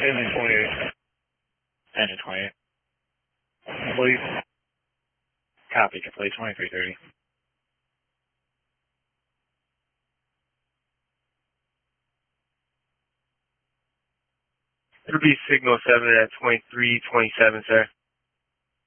Engine 28. Engine 28. Complete. Copy, complete 2330. It'll be signal 7 at 2327, sir.